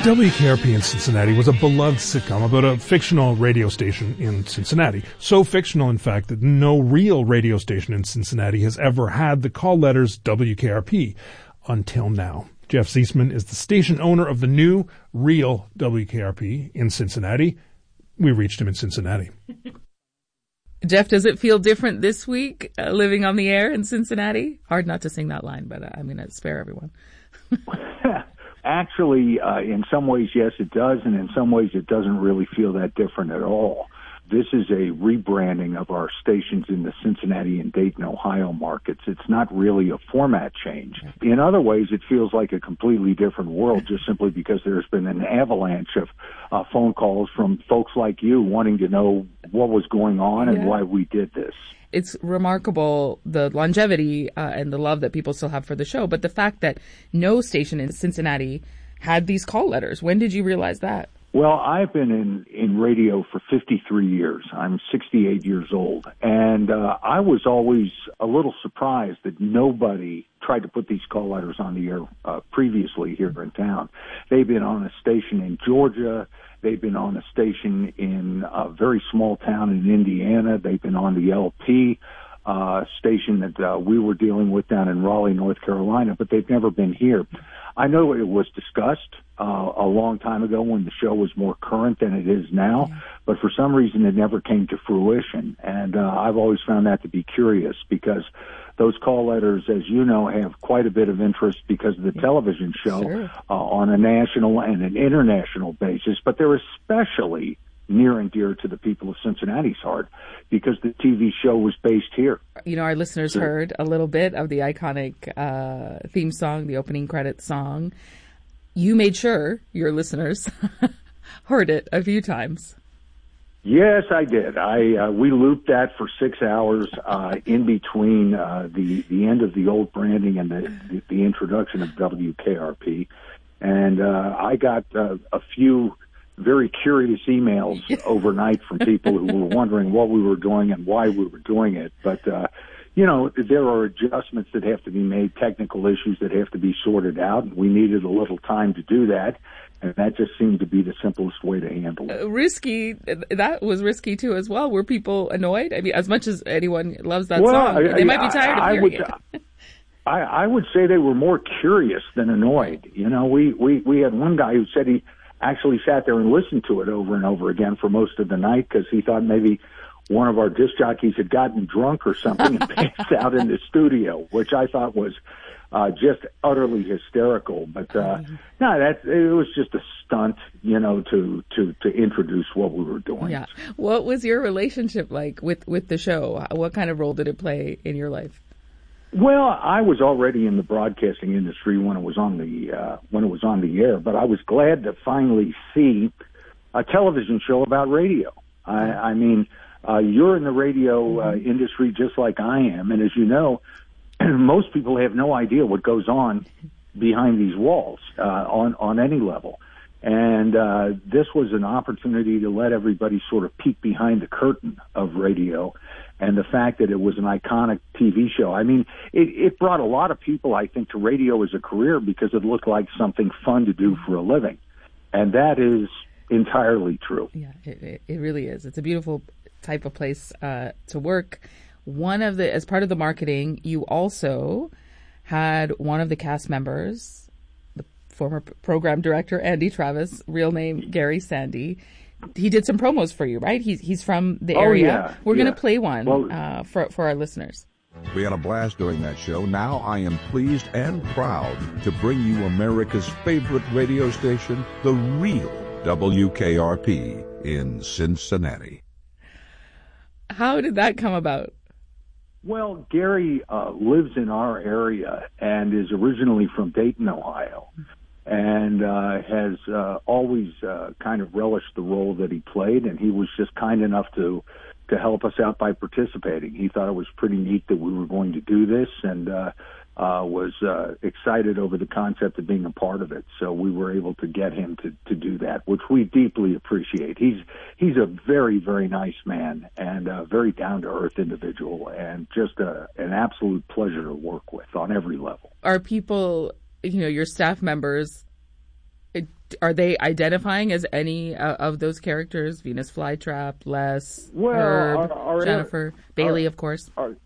WKRP in Cincinnati was a beloved sitcom about a fictional radio station in Cincinnati. So fictional, in fact, that no real radio station in Cincinnati has ever had the call letters WKRP until now. Jeff Ziesman is the station owner of the new, real WKRP in Cincinnati. We reached him in Cincinnati. Jeff, does it feel different this week, living on the air in Cincinnati? Hard not to sing that line, but I'm going to spare everyone. Actually, in some ways, yes, it does, and in some ways, it doesn't really feel that different at all. This is a rebranding of our stations in the Cincinnati and Dayton, Ohio markets. It's not really a format change. In other ways, it feels like a completely different world just simply because there's been an avalanche of phone calls from folks like you wanting to know what was going on and why we did this. It's remarkable, the longevity and the love that people still have for the show, but the fact that no station in Cincinnati had these call letters. When did you realize that? Well, I've been in radio for 53 years. I'm 68 years old. And I was always a little surprised that nobody tried to put these call letters on the air previously here in town. They've been on a station in Georgia. They've been on a station in a very small town in Indiana. They've been on the LP station that we were dealing with down in Raleigh, North Carolina, but they've never been here. I know it was discussed a long time ago when the show was more current than it is now, but for some reason it never came to fruition. And I've always found that to be curious because those call letters, as you know, have quite a bit of interest because of the television show on a national and an international basis, but they're especially near and dear to the people of Cincinnati's heart because the TV show was based here. You know, our listeners heard a little bit of the iconic theme song, the opening credits song. You made sure your listeners heard it a few times. Yes, I did. We looped that for 6 hours in between the end of the old branding and the introduction of WKRP. And I got a few very curious emails overnight from people who were wondering what we were doing and why we were doing it. But, you know, there are adjustments that have to be made, technical issues that have to be sorted out. And we needed a little time to do that. And that just seemed to be the simplest way to handle it. Risky. That was risky, too, as well. Were people annoyed? I mean, as much as anyone loves that song, they might be tired of hearing it. I would say they were more curious than annoyed. You know, we had one guy who said he actually sat there and listened to it over and over again for most of the night because he thought maybe one of our disc jockeys had gotten drunk or something and passed out in the studio, which I thought was just utterly hysterical. But no, it was just a stunt, you know, to introduce what we were doing. Yeah. What was your relationship like with the show? What kind of role did it play in your life? Well, I was already in the broadcasting industry when it was on the air, but I was glad to finally see a television show about radio. I mean, you're in the radio industry just like I am, and as you know, most people have no idea what goes on behind these walls on any level. And this was an opportunity to let everybody sort of peek behind the curtain of radio. And the fact that it was an iconic TV show, I mean, it brought a lot of people, I think, to radio as a career because it looked like something fun to do for a living. And that is entirely true. Yeah, it really is. It's a beautiful type of place to work. As part of the marketing, you also had one of the cast members, the former program director, Andy Travis, real name Gary Sandy. He did some promos for you, right? He's from the area. Yeah, We're going to play one for our listeners. We had a blast doing that show. Now I am pleased and proud to bring you America's favorite radio station, the real WKRP in Cincinnati. How did that come about? Well, Gary lives in our area and is originally from Dayton, Ohio, and has always kind of relished the role that he played, and he was just kind enough to help us out by participating. He thought it was pretty neat that we were going to do this, and was excited over the concept of being a part of it. So we were able to get him to do that, which we deeply appreciate. He's a very, very nice man and a very down-to-earth individual and just an absolute pleasure to work with on every level. Are people, your staff members, Are they identifying as any of those characters? Venus Flytrap, Les, Well, Herb, Jennifer, Bailey, of course. Our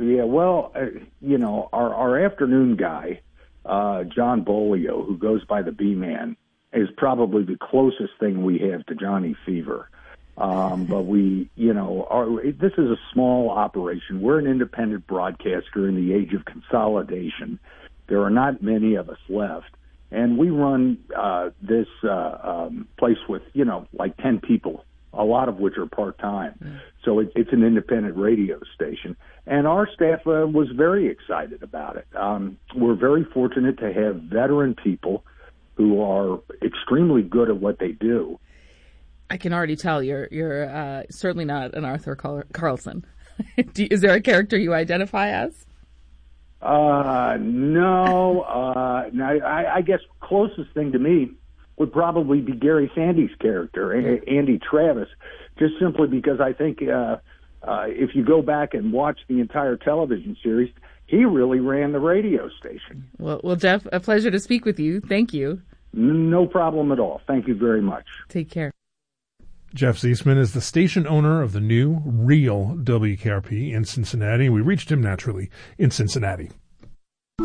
afternoon guy, John Bolio, who goes by the B-Man, is probably the closest thing we have to Johnny Fever. But this is a small operation. We're an independent broadcaster in the age of consolidation. There are not many of us left. And we run this place with, like 10 people, a lot of which are part-time. Mm. So it's an independent radio station. And our staff was very excited about it. We're very fortunate to have veteran people who are extremely good at what they do. I can already tell you're certainly not an Arthur Carlson. Is there a character you identify as? No. I guess closest thing to me would probably be Gary Sandy's character, Andy Travis, just simply because I think if you go back and watch the entire television series, he really ran the radio station. Well, Jeff, a pleasure to speak with you. Thank you. No problem at all. Thank you very much. Take care. Jeff Ziesman is the station owner of the new, real WKRP in Cincinnati. We reached him naturally in Cincinnati.